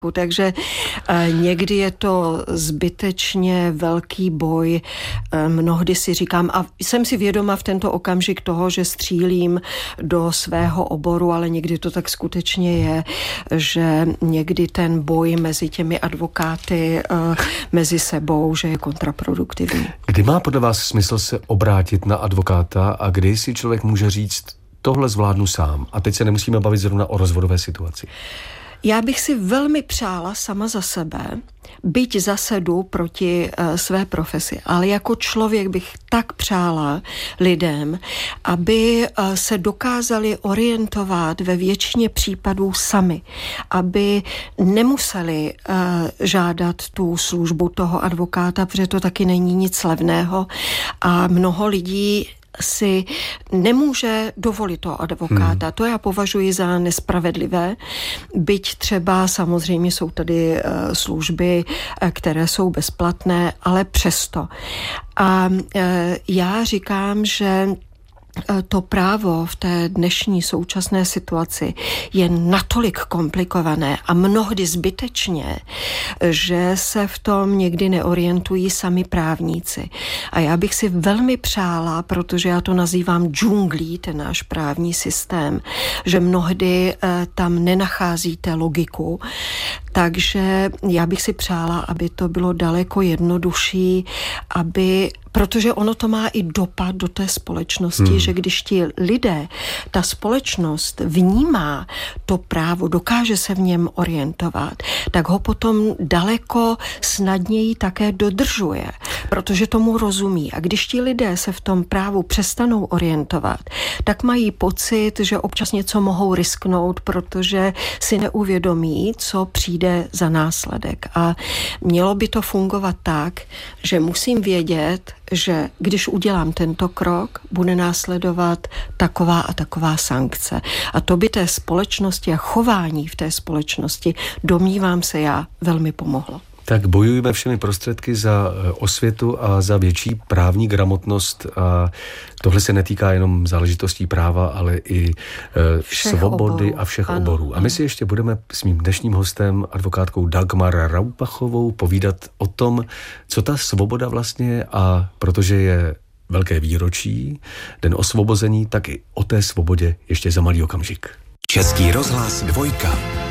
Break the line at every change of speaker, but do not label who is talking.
Takže někdy je to zbytečně velký boj, mnohdy si říkám, a jsem si vědoma v tento okamžik toho, že střílím do svého oboru, ale někdy to tak skutečně je, že někdy ten boj mezi těmi advokáty, mezi sebou, že je kontraproduktivní.
Kdy má podle vás smysl se obrátit na advokáta a kdy si člověk může říct, tohle zvládnu sám? A teď se nemusíme bavit zrovna o rozvodové situaci.
Já bych si velmi přála sama za sebe, byť zase jdu proti své profesi, ale jako člověk bych tak přála lidem, aby se dokázali orientovat ve většině případů sami, aby nemuseli žádat tu službu toho advokáta, protože to taky není nic levného a mnoho lidí si nemůže dovolit toho advokáta. To já považuji za nespravedlivé, byť třeba samozřejmě jsou tady služby, které jsou bezplatné, ale přesto. A já říkám, že to právo v té dnešní současné situaci je natolik komplikované a mnohdy zbytečně, že se v tom někdy neorientují sami právníci. A já bych si velmi přála, protože já to nazývám džunglí, ten náš právní systém, že mnohdy tam nenacházíte logiku, takže já bych si přála, aby to bylo daleko jednodušší, protože ono to má i dopad do té společnosti, že když ti lidé, ta společnost vnímá to právo, dokáže se v něm orientovat, tak ho potom daleko snadněji také dodržuje, protože tomu rozumí. A když ti lidé se v tom právu přestanou orientovat, tak mají pocit, že občas něco mohou risknout, protože si neuvědomí, co přijde za následek. A mělo by to fungovat tak, že musím vědět, že když udělám tento krok, bude následovat taková a taková sankce. A to by té společnosti a chování v té společnosti, domnívám se já, velmi pomohlo.
Tak bojujeme všemi prostředky za osvětu a za větší právní gramotnost a tohle se netýká jenom záležitostí práva, ale i svobody oborů. A všech oborů. A my si ještě budeme s mým dnešním hostem, advokátkou Dagmar Raupachovou, povídat o tom, co ta svoboda vlastně je, a protože je velké výročí, Den osvobození, tak i o té svobodě ještě za malý okamžik.
Český rozhlas 2.